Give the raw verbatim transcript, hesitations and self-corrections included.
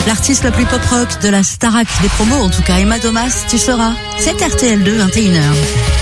L'artiste la plus pop-rock de la Starac des promos, en tout cas, Emma Domas, tu seras. C'est R T L deux, vingt et une heures.